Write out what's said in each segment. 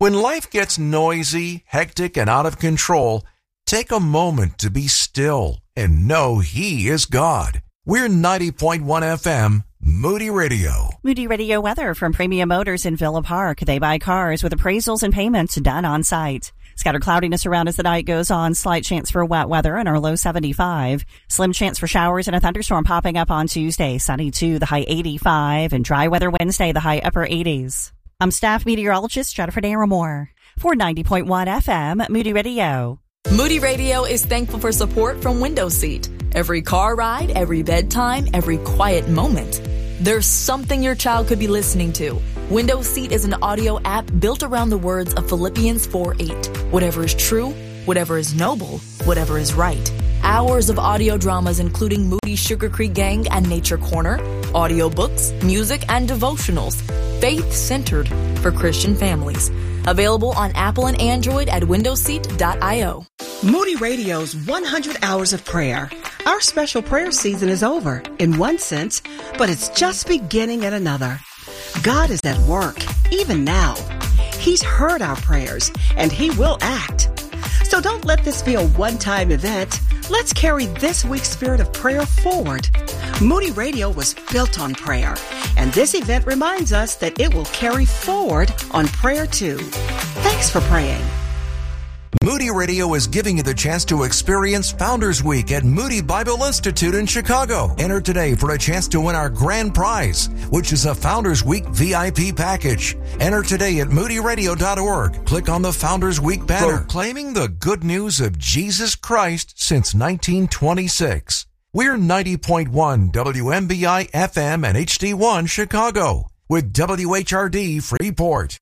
When life gets noisy, hectic, and out of control, take a moment to be still and know He is God. We're 90.1 FM, Moody Radio. Moody Radio weather from Premium Motors in Villa Park. They buy cars with appraisals and payments done on site. Scattered cloudiness around as the night goes on. Slight chance for wet weather and our low 75. Slim chance for showers and a thunderstorm popping up on Tuesday. Sunny too, the high 85. And dry weather Wednesday, the high upper 80s. I'm staff meteorologist Jennifer Naramore for 90.1 FM, Moody Radio. Moody Radio is thankful for support from Windows Seat. Every car ride, every bedtime, every quiet moment. There's something your child could be listening to. Windows Seat is an audio app built around the words of Philippians 4:8. Whatever is true, whatever is noble, whatever is right. Hours of audio dramas including Moody Sugar Creek Gang and Nature Corner, audiobooks, music, and devotionals. Faith-centered for Christian families. Available on Apple and Android at windowseat.io. Moody Radio's 100 Hours of Prayer. Our special prayer season is over, in one sense, but it's just beginning in another. God is at work, even now. He's heard our prayers, and He will act. So don't let this be a one-time event. Let's carry this week's spirit of prayer forward. Moody Radio was built on prayer, and this event reminds us that it will carry forward on prayer too. Thanks for praying. Moody Radio is giving you the chance to experience Founders Week at Moody Bible Institute in Chicago. Enter today for a chance to win our grand prize, which is a Founders Week VIP package. Enter today at moodyradio.org. Click on the Founders Week banner, proclaiming the good news of Jesus Christ since 1926. We're 90.1 WMBI FM and HD1 Chicago with WHRD Freeport.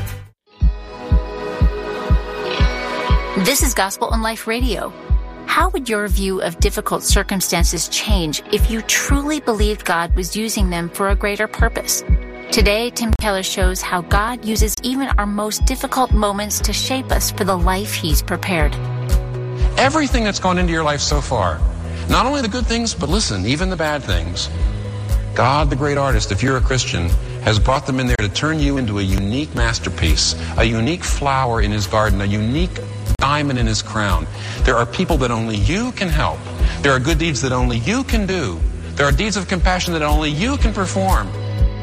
This is Gospel and Life Radio. How would your view of difficult circumstances change if you truly believed God was using them for a greater purpose? Today, Tim Keller shows how God uses even our most difficult moments to shape us for the life He's prepared. Everything that's gone into your life so far, not only the good things, but listen, even the bad things, God, the great artist, if you're a Christian, has brought them in there to turn you into a unique masterpiece, a unique flower in His garden, a unique diamond in His crown. There are people that only you can help. There are good deeds that only you can do. There are deeds of compassion that only you can perform.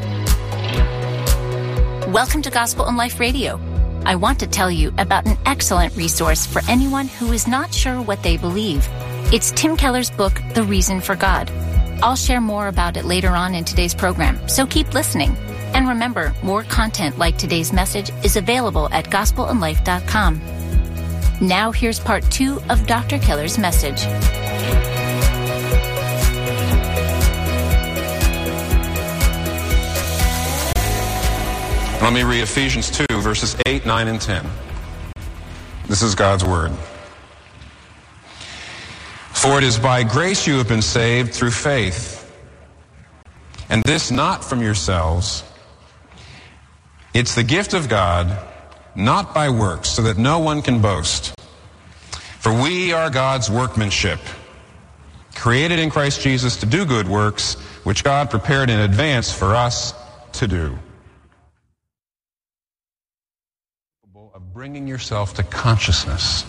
Welcome to Gospel and Life Radio. I want to tell you about an excellent resource for anyone who is not sure what they believe. It's Tim Keller's book, The Reason for God. I'll share more about it later on in today's program, so keep listening. And remember, more content like today's message is available at gospelandlife.com. Now here's part 2 of Dr. Keller's message. Let me read Ephesians 2, verses 8, 9, and 10. This is God's Word. For it is by grace you have been saved through faith, and this not from yourselves. It's the gift of God, not by works, so that no one can boast. For we are God's workmanship, created in Christ Jesus to do good works, which God prepared in advance for us to do. Of bringing yourself to consciousness.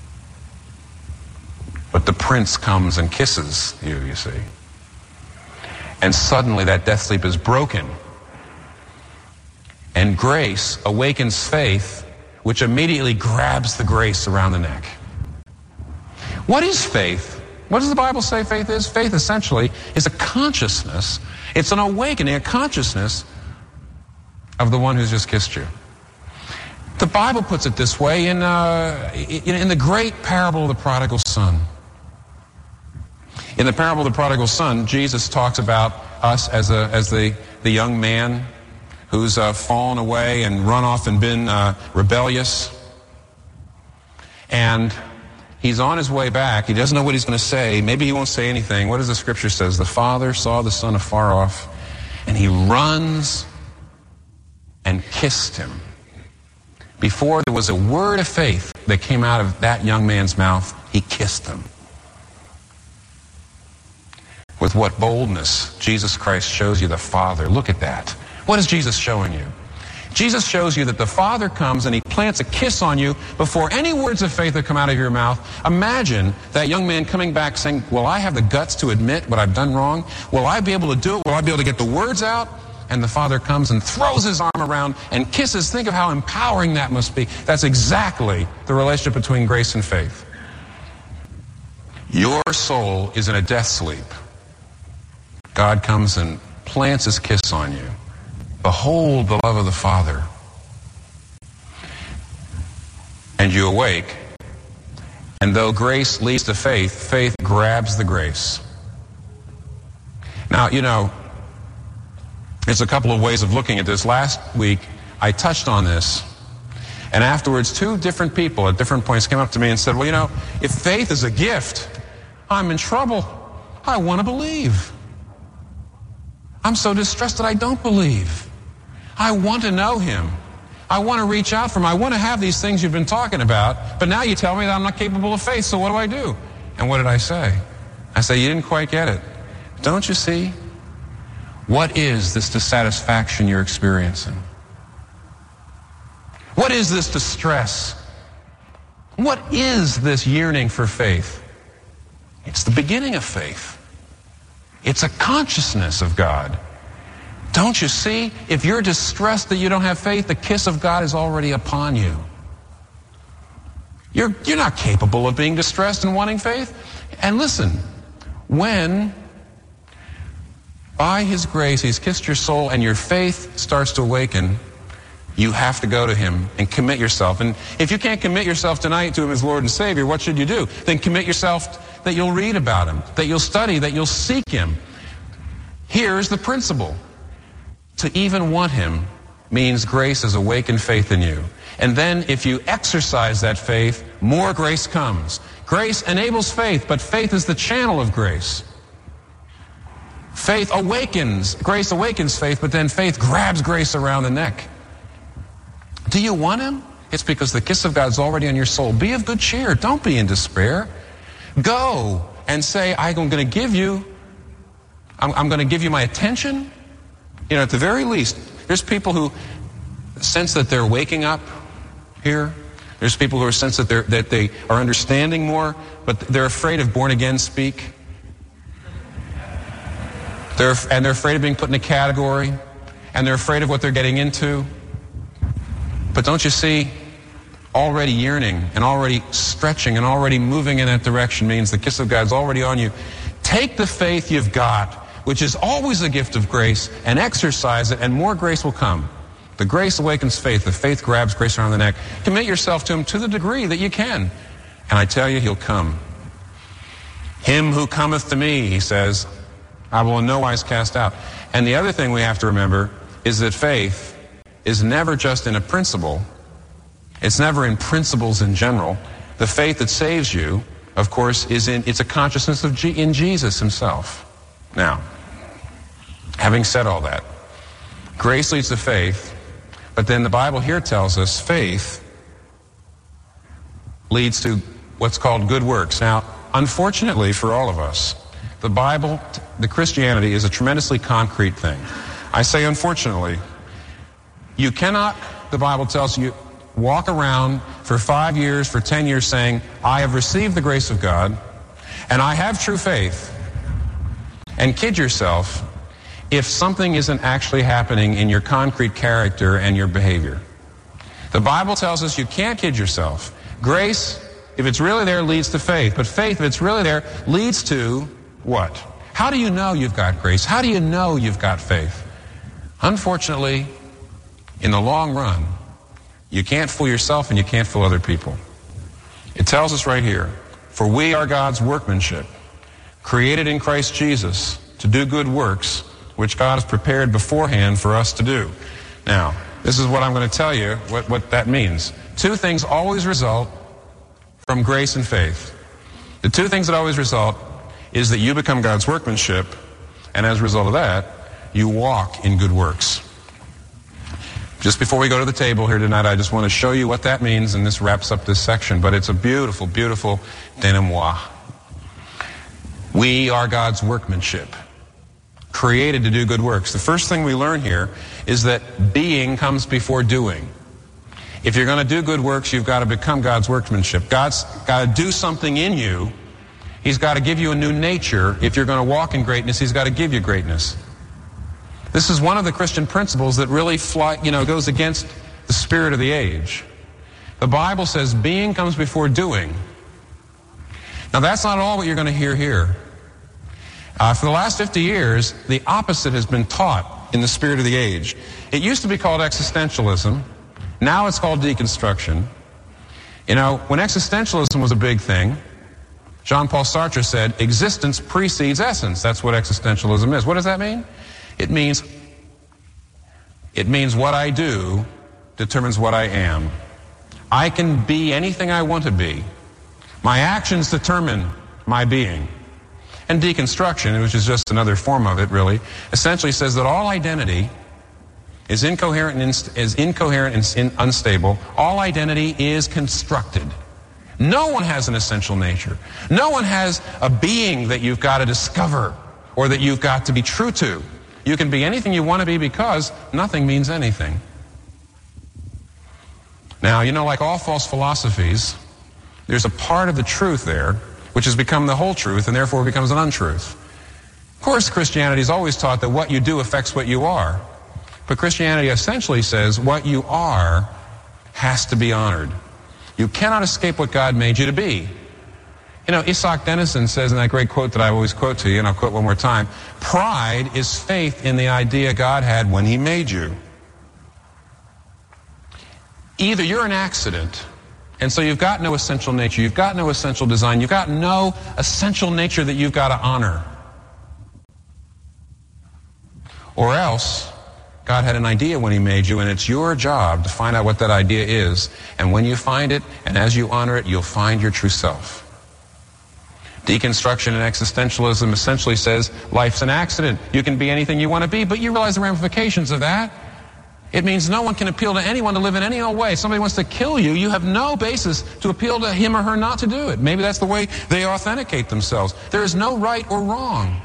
But the prince comes and kisses you see. And suddenly that death sleep is broken. And grace awakens faith, which immediately grabs the grace around the neck. What is faith? What does the Bible say faith is? Faith essentially is a consciousness. It's an awakening, a consciousness of the one who's just kissed you. The Bible puts it this way in the great parable of the prodigal son. In the parable of the prodigal son, Jesus talks about us as the young man who's fallen away and run off and been rebellious. And he's on his way back. He doesn't know what he's going to say. Maybe he won't say anything. What does the scripture says? The father saw the son afar off, and he runs and kissed him. Before there was a word of faith that came out of that young man's mouth, he kissed him. With what boldness Jesus Christ shows you the Father. Look at that. What is Jesus showing you? Jesus shows you that the Father comes and he plants a kiss on you before any words of faith that come out of your mouth. Imagine that young man coming back saying, will I have the guts to admit what I've done wrong? Will I be able to do it? Will I be able to get the words out? And the Father comes and throws his arm around and kisses. Think of how empowering that must be. That's exactly the relationship between grace and faith. Your soul is in a death sleep. God comes and plants his kiss on you. Behold the love of the Father. And you awake. And though grace leads to faith, faith grabs the grace. Now, you know, there's a couple of ways of looking at this. Last week, I touched on this. And afterwards, two different people at different points came up to me and said, well, you know, if faith is a gift, I'm in trouble. I want to believe. I'm so distressed that I don't believe. I want to know him. I want to reach out for him. I want to have these things you've been talking about, but now you tell me that I'm not capable of faith, so what do I do? And what did I say? I say, you didn't quite get it. Don't you see? What is this dissatisfaction you're experiencing? What is this distress? What is this yearning for faith? It's the beginning of faith. It's a consciousness of God. Don't you see? If you're distressed that you don't have faith, the kiss of God is already upon you. You're not capable of being distressed and wanting faith. And listen, when by his grace he's kissed your soul and your faith starts to awaken, you have to go to him and commit yourself. And if you can't commit yourself tonight to him as Lord and Savior, what should you do? Then commit yourself that you'll read about him, that you'll study, that you'll seek him. Here's the principle. To even want him means grace has awakened faith in you. And then if you exercise that faith, more grace comes. Grace enables faith, but faith is the channel of grace. Faith awakens, grace awakens faith, but then faith grabs grace around the neck. Do you want him? It's because the kiss of God is already on your soul. Be of good cheer. Don't be in despair. Go and say, I'm going to give you my attention. You know, at the very least, there's people who sense that they're waking up here. There's people who sense that they are understanding more, but they're afraid of born again speak. They're afraid of being put in a category, and they're afraid of what they're getting into. But don't you see, already yearning and already stretching and already moving in that direction means the kiss of God's already on you. Take the faith you've got, which is always a gift of grace, and exercise it, and more grace will come. The grace awakens faith. The faith grabs grace around the neck. Commit yourself to him to the degree that you can. And I tell you, he'll come. Him who cometh to me, he says, I will in no wise cast out. And the other thing we have to remember is that faith is never just in a principle. It's never in principles in general. The faith that saves you, of course, it's a consciousness in Jesus himself. Now, having said all that, grace leads to faith, but then the Bible here tells us faith leads to what's called good works. Now, unfortunately for all of us, the Bible, the Christianity is a tremendously concrete thing. I say unfortunately. You cannot, the Bible tells you, walk around for 5 years, for 10 years saying, I have received the grace of God, and I have true faith, and kid yourself if something isn't actually happening in your concrete character and your behavior. The Bible tells us you can't kid yourself. Grace, if it's really there, leads to faith. But faith, if it's really there, leads to what? How do you know you've got grace? How do you know you've got faith? Unfortunately, in the long run, you can't fool yourself and you can't fool other people. It tells us right here, for we are God's workmanship, created in Christ Jesus to do good works, which God has prepared beforehand for us to do. Now, this is what I'm going to tell you, what that means. Two things always result from grace and faith. The two things that always result is that you become God's workmanship, and as a result of that, you walk in good works. Just before we go to the table here tonight, I just want to show you what that means, and this wraps up this section, but it's a beautiful, beautiful denouement. We are God's workmanship, created to do good works. The first thing we learn here is that being comes before doing. If you're going to do good works, you've got to become God's workmanship. God's got to do something in you. He's got to give you a new nature. If you're going to walk in greatness, He's got to give you greatness. This is one of the Christian principles that really goes against the spirit of the age. The Bible says being comes before doing. Now that's not all what you're going to hear here. For the last 50 years, the opposite has been taught in the spirit of the age. It used to be called existentialism. Now it's called deconstruction. When existentialism was a big thing, Jean-Paul Sartre said, existence precedes essence. That's what existentialism is. What does that mean? It means what I do determines what I am. I can be anything I want to be. My actions determine my being. And deconstruction, which is just another form of it, really, essentially says that all identity is incoherent and unstable. All identity is constructed. No one has an essential nature. No one has a being that you've got to discover or that you've got to be true to. You can be anything you want to be because nothing means anything. Now, like all false philosophies, there's a part of the truth there which has become the whole truth and therefore becomes an untruth. Of course, Christianity has always taught that what you do affects what you are. But Christianity essentially says what you are has to be honored. You cannot escape what God made you to be. Isak Dinesen says in that great quote that I always quote to you, and I'll quote one more time, pride is faith in the idea God had when He made you. Either you're an accident, and so you've got no essential nature, you've got no essential design, you've got no essential nature that you've got to honor. Or else, God had an idea when He made you, and it's your job to find out what that idea is. And when you find it, and as you honor it, you'll find your true self. Deconstruction and existentialism essentially says life's an accident. You can be anything you want to be, but you realize the ramifications of that. It means no one can appeal to anyone to live in any old way. If somebody wants to kill you, you have no basis to appeal to him or her not to do it. Maybe that's the way they authenticate themselves. There is no right or wrong.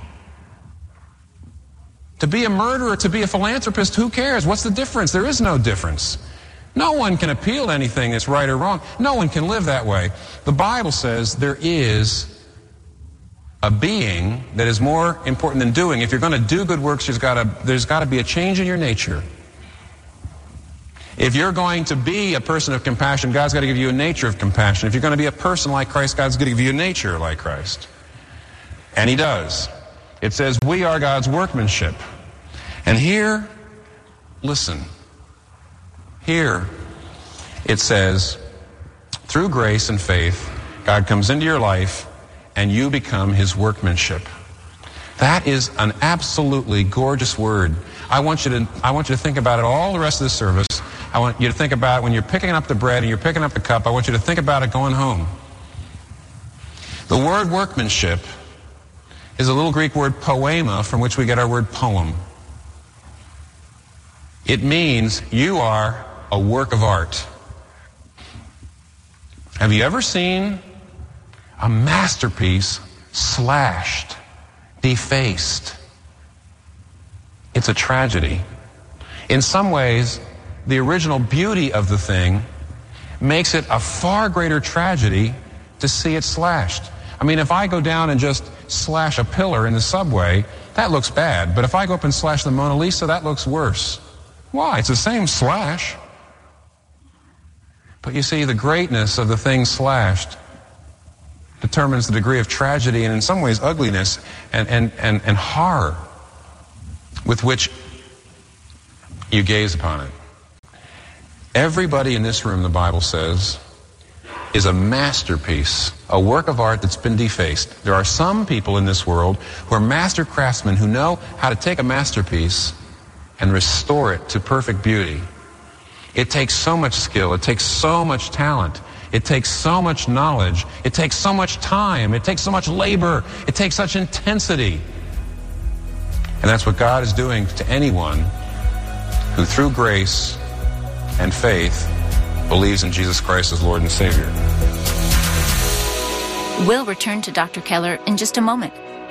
To be a murderer, to be a philanthropist, who cares? What's the difference? There is no difference. No one can appeal to anything that's right or wrong. No one can live that way. The Bible says there is a being that is more important than doing. If you're going to do good works, there's got to be a change in your nature. If you're going to be a person of compassion, God's got to give you a nature of compassion. If you're going to be a person like Christ, God's going to give you a nature like Christ. And He does. It says we are God's workmanship. And here, listen. Here, it says, through grace and faith, God comes into your life and you become His workmanship. That is an absolutely gorgeous word. I want you to think about it all the rest of the service. I want you to think about it when you're picking up the bread and you're picking up the cup. I want you to think about it going home. The word workmanship is a little Greek word poema, from which we get our word poem. It means you are a work of art. Have you ever seen a masterpiece slashed, defaced? It's a tragedy. In some ways, the original beauty of the thing makes it a far greater tragedy to see it slashed. I mean, if I go down and just slash a pillar in the subway, that looks bad. But if I go up and slash the Mona Lisa, that looks worse. Why? It's the same slash. But you see, the greatness of the thing slashed determines the degree of tragedy and in some ways ugliness and horror with which you gaze upon it. Everybody in this room, the Bible says, is a masterpiece, a work of art that's been defaced. There are some people in this world who are master craftsmen who know how to take a masterpiece and restore it to perfect beauty. It takes so much skill, it takes so much talent, it takes so much knowledge, it takes so much time, it takes so much labor, it takes such intensity. And that's what God is doing to anyone who through grace and faith believes in Jesus Christ as Lord and Savior. We'll return to Dr. Keller in just a moment.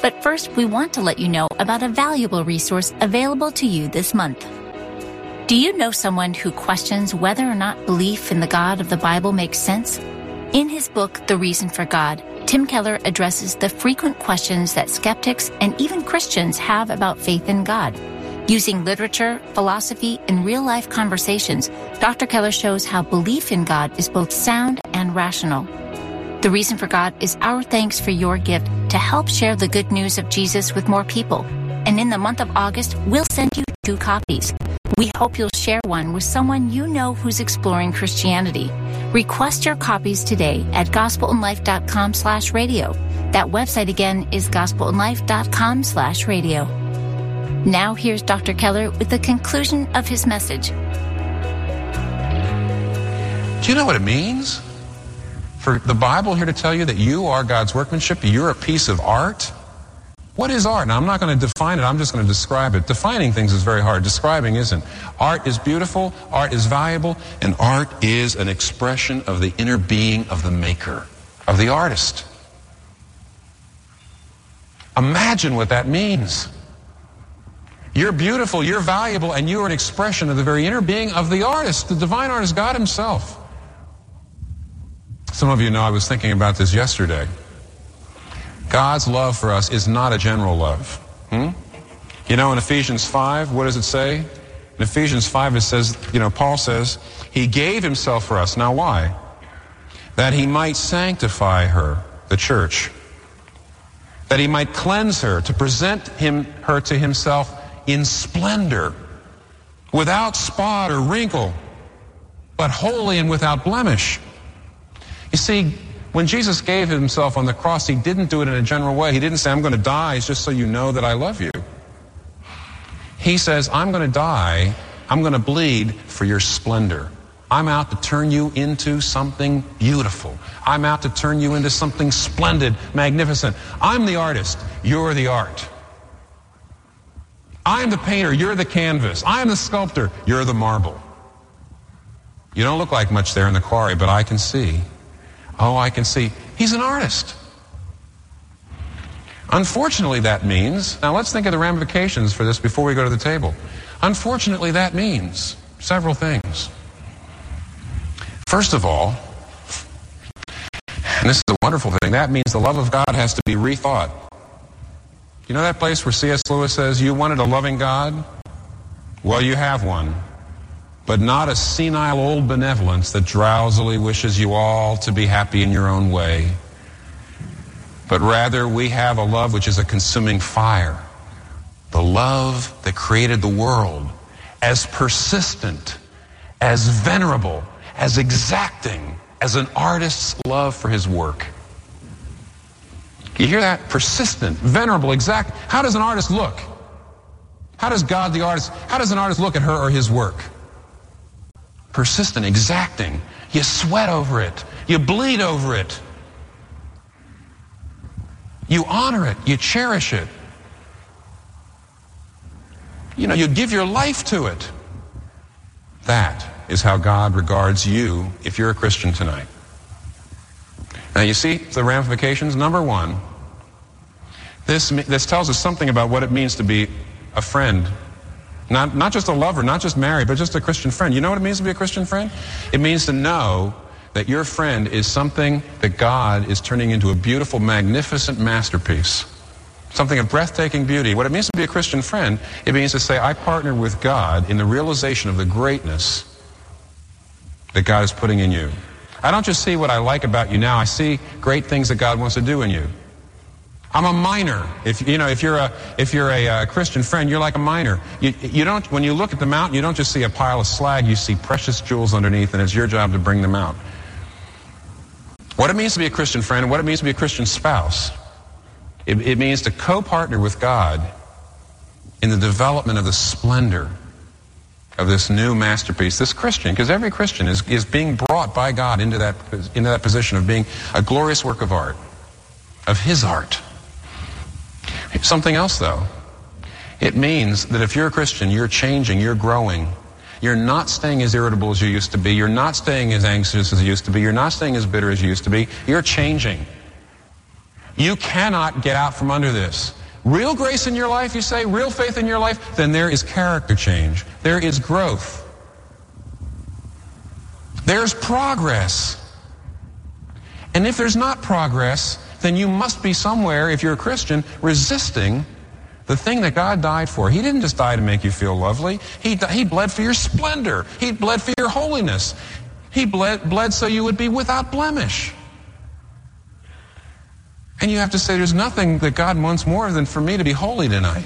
But first, we want to let you know about a valuable resource available to you this month. Do you know someone who questions whether or not belief in the God of the Bible makes sense? In his book, The Reason for God, Tim Keller addresses the frequent questions that skeptics and even Christians have about faith in God. Using literature, philosophy, and real-life conversations, Dr. Keller shows how belief in God is both sound and rational. The Reason for God is our thanks for your gift to help share the good news of Jesus with more people. And in the month of August, we'll send you 2 copies. We hope you'll share one with someone you know who's exploring Christianity. Request your copies today at gospelandlife.com/radio. That website again is gospelandlife.com/radio. Now here's Dr. Keller with the conclusion of his message. Do you know what it means for the Bible here to tell you that you are God's workmanship? You're a piece of art? What is art? Now, I'm not going to define it. I'm just going to describe it. Defining things is very hard. Describing isn't. Art is beautiful. Art is valuable. And art is an expression of the inner being of the maker, of the artist. Imagine what that means. You're beautiful, you're valuable, and you are an expression of the very inner being of the artist, the divine artist, God himself. Some of you know I was thinking about this yesterday. God's love for us is not a general love. You know, in Ephesians 5, what does it say? In Ephesians 5, it says, Paul says, he gave himself for us. Now why? That he might sanctify her, the church. That he might cleanse her, to present her to himself in splendor, without spot or wrinkle, but holy and without blemish. You see, when Jesus gave himself on the cross, he didn't do it in a general way. He didn't say, I'm going to die just so you know that I love you. He says, I'm going to die, I'm going to bleed for your splendor. I'm out to turn you into something beautiful. I'm out to turn you into something splendid, magnificent. I'm the artist, you're the art. I'm the painter, you're the canvas. I'm the sculptor, you're the marble. You don't look like much there in the quarry, but I can see. Oh, I can see. He's an artist. Unfortunately, that means, now let's think of the ramifications for this before we go to the table. Unfortunately, that means several things. First of all, and this is a wonderful thing, that means the love of God has to be rethought. You know that place where C.S. Lewis says, you wanted a loving God? Well, you have one. But not a senile old benevolence that drowsily wishes you all to be happy in your own way. But rather, we have a love which is a consuming fire. The love that created the world, as persistent, as venerable, as exacting as an artist's love for his work. You hear that? Persistent, venerable, exact. How does an artist look? How does God the artist, how does an artist look at her or his work? Persistent, exacting. You sweat over it. You bleed over it. You honor it. You cherish it. You give your life to it. That is how God regards you if you're a Christian tonight. Now you see the ramifications. Number one, this tells us something about what it means to be a friend. Not just a lover, not just married, but just a Christian friend. You know what it means to be a Christian friend? It means to know that your friend is something that God is turning into a beautiful, magnificent masterpiece. Something of breathtaking beauty. What it means to be a Christian friend, it means to say, I partner with God in the realization of the greatness that God is putting in you. I don't just see what I like about you now, I see great things that God wants to do in you. I'm a miner. If you're a Christian friend, you're like a miner. You don't, when you look at the mountain, you don't just see a pile of slag, you see precious jewels underneath, and it's your job to bring them out. What it means to be a Christian friend and what it means to be a Christian spouse, it means to co-partner with God in the development of the splendor of this new masterpiece, this Christian, because every Christian is being brought by God into that position of being a glorious work of art, of His art. Something else, though. It means that if you're a Christian, you're changing, you're growing. You're not staying as irritable as you used to be. You're not staying as anxious as you used to be. You're not staying as bitter as you used to be. You're changing. You cannot get out from under this. Real grace in your life, you say, real faith in your life, then there is character change. There is growth. There's progress. And if there's not progress, then you must be somewhere, if you're a Christian, resisting the thing that God died for. He didn't just die to make you feel lovely. He bled for your splendor. He bled for your holiness. He bled so you would be without blemish. And you have to say, there's nothing that God wants more than for me to be holy tonight.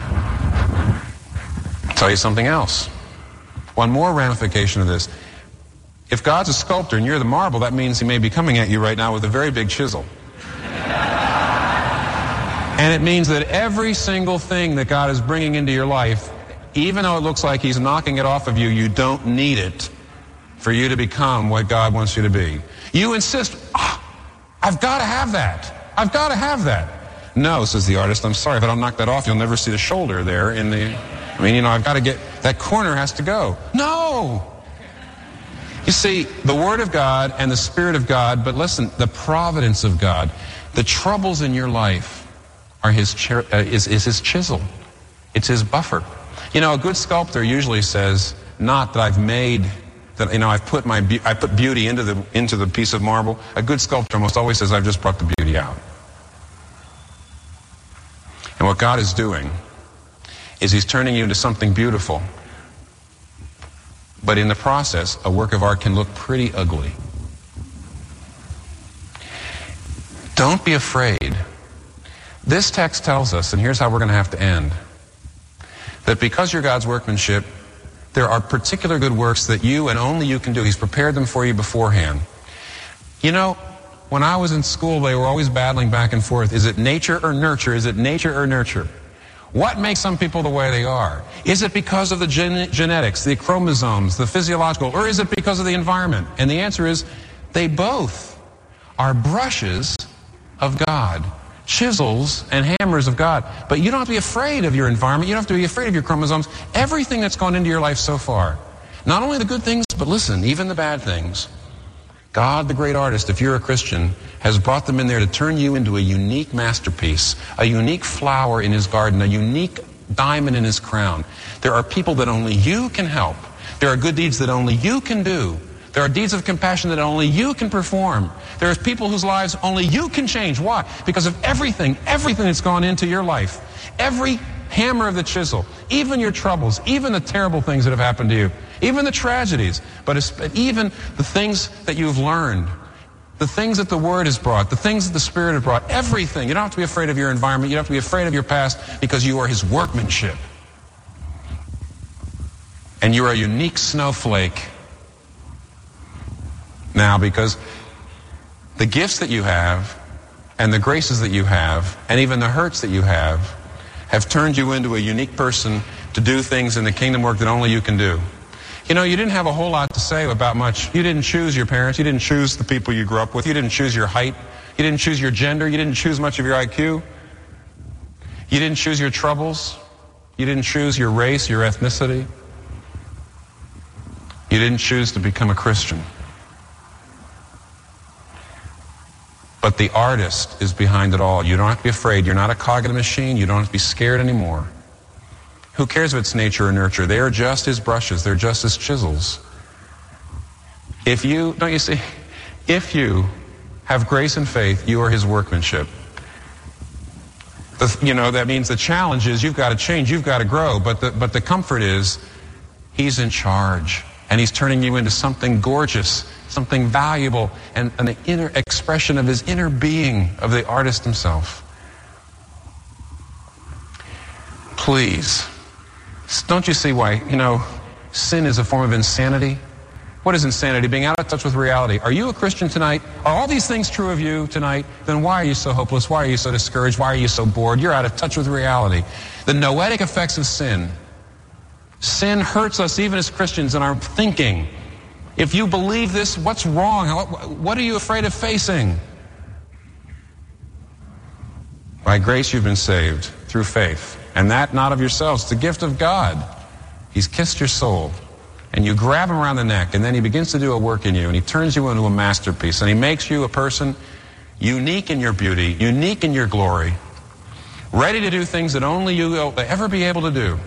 I'll tell you something else. One more ramification of this. If God's a sculptor and you're the marble, that means he may be coming at you right now with a very big chisel. And it means that every single thing that God is bringing into your life, even though it looks like he's knocking it off of you, you don't need it for you to become what God wants you to be. You insist, I've got to have that. I've got to have that. No, says the artist, I'm sorry, if I don't knock that off, you'll never see the shoulder there in the... I've got to get... That corner has to go. No! You see, the Word of God and the Spirit of God, but listen, the providence of God, the troubles in your life are is his chisel. It's his buffer. A good sculptor usually says, not that I've made... that I put beauty into the piece of marble. A good sculptor almost always says, I've just brought the beauty out. And what God is doing is he's turning you into something beautiful. But in the process, a work of art can look pretty ugly. Don't be afraid. This text tells us, and here's how we're going to have to end, that because you're God's workmanship, there are particular good works that you and only you can do. He's prepared them for you beforehand. When I was in school, they were always battling back and forth. Is it nature or nurture? Is it nature or nurture? What makes some people the way they are? Is it because of the genetics, the chromosomes, the physiological, or is it because of the environment? And the answer is, they both are brushes of God. Chisels and hammers of God. But you don't have to be afraid of your environment. You don't have to be afraid of your chromosomes. Everything that's gone into your life so far. Not only the good things, but listen, even the bad things. God, the great artist, if you're a Christian, has brought them in there to turn you into a unique masterpiece, a unique flower in his garden, a unique diamond in his crown. There are people that only you can help. There are good deeds that only you can do. There are deeds of compassion that only you can perform. There are people whose lives only you can change. Why? Because of everything that's gone into your life. Every hammer of the chisel, even your troubles, even the terrible things that have happened to you, even the tragedies, but even the things that you've learned, the things that the Word has brought, the things that the Spirit has brought, everything. You don't have to be afraid of your environment. You don't have to be afraid of your past because you are his workmanship. And you're a unique snowflake. Now, because the gifts that you have and the graces that you have and even the hurts that you have turned you into a unique person to do things in the kingdom work that only you can do. You didn't have a whole lot to say about much. You didn't choose your parents. You didn't choose the people you grew up with. You didn't choose your height. You didn't choose your gender. You didn't choose much of your IQ. You didn't choose your troubles. You didn't choose your race, your ethnicity. You didn't choose to become a Christian. But the artist is behind it all. You don't have to be afraid. You're not a cog in a machine. You don't have to be scared anymore. Who cares if it's nature or nurture? They are just his brushes. They're just his chisels. If you have grace and faith, you are his workmanship. That means the challenge is you've got to change, you've got to grow. But the comfort is he's in charge. And he's turning you into something gorgeous, something valuable, and an inner expression of his inner being, of the artist himself. Please, don't you see why, sin is a form of insanity? What is insanity? Being out of touch with reality. Are you a Christian tonight? Are all these things true of you tonight? Then why are you so hopeless? Why are you so discouraged? Why are you so bored? You're out of touch with reality. The noetic effects of sin. Sin hurts us even as Christians in our thinking. If you believe this, what's wrong? What are you afraid of facing? By grace you've been saved through faith. And that not of yourselves. It's the gift of God. He's kissed your soul. And you grab him around the neck, and then he begins to do a work in you, and he turns you into a masterpiece, and he makes you a person unique in your beauty, unique in your glory, ready to do things that only you will ever be able to do.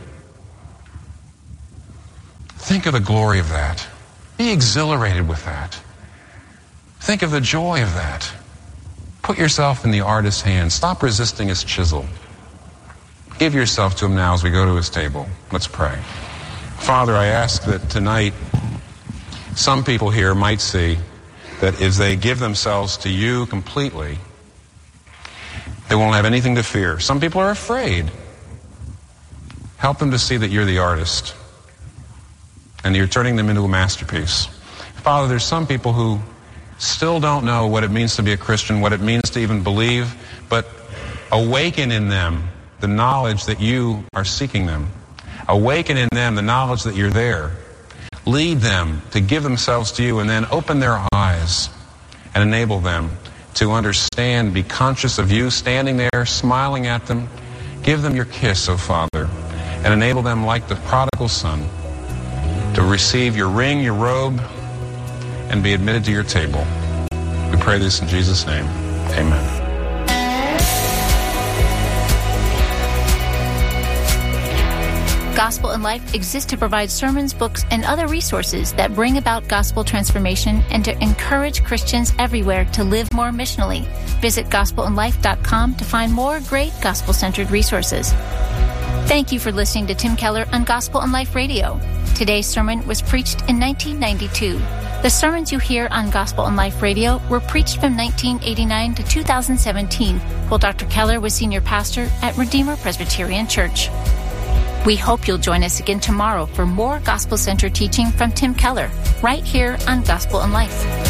Think of the glory of that. Be exhilarated with that. Think of the joy of that. Put yourself in the artist's hands. Stop resisting his chisel. Give yourself to him now as we go to his table. Let's pray. Father, I ask that tonight some people here might see that as they give themselves to you completely, they won't have anything to fear. Some people are afraid. Help them to see that you're the artist and you're turning them into a masterpiece. Father, there's some people who still don't know what it means to be a Christian, what it means to even believe, but awaken in them the knowledge that you are seeking them. Awaken in them the knowledge that you're there. Lead them to give themselves to you, and then open their eyes and enable them to understand, be conscious of you standing there, smiling at them. Give them your kiss, O Father, and enable them, like the prodigal son, to receive your ring, your robe, and be admitted to your table. We pray this in Jesus' name. Amen. Gospel in Life exists to provide sermons, books, and other resources that bring about gospel transformation and to encourage Christians everywhere to live more missionally. Visit gospelinlife.com to find more great gospel-centered resources. Thank you for listening to Tim Keller on Gospel in Life Radio. Today's sermon was preached in 1992. The sermons you hear on Gospel in Life Radio were preached from 1989 to 2017, while Dr. Keller was senior pastor at Redeemer Presbyterian Church. We hope you'll join us again tomorrow for more gospel-centered teaching from Tim Keller, right here on Gospel in Life.